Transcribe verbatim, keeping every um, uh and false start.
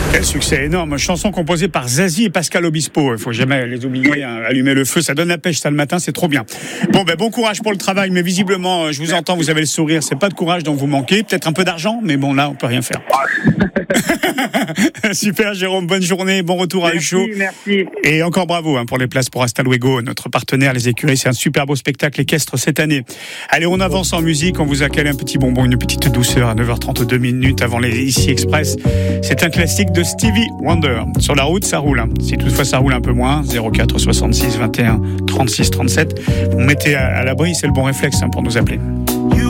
Quel succès énorme, chanson composée par Zazie et Pascal Obispo. Il faut jamais les oublier, hein. Allumer le feu, ça donne la pêche ça le matin, c'est trop bien. Bon ben bon courage pour le travail, mais visiblement, je vous entends, vous avez le sourire, c'est pas de courage dont vous manquez, peut-être un peu d'argent, mais bon là on peut rien faire. Super Jérôme, bonne journée, bon retour à Ucho. Merci. Et encore bravo hein, pour les places pour Hasta Luego, notre partenaire les écuries, c'est un super beau spectacle équestre cette année. Allez, on avance en musique, on vous a calé un petit bonbon, une petite douceur à neuf heures trente-deux minutes avant les Ici Express. C'est un classique de Stevie Wonder. Sur la route, ça roule. Hein. Si toutefois ça roule un peu moins, zéro quatre soixante-six vingt et un trente-six trente-sept, vous mettez à, à l'abri, c'est le bon réflexe hein, pour nous appeler.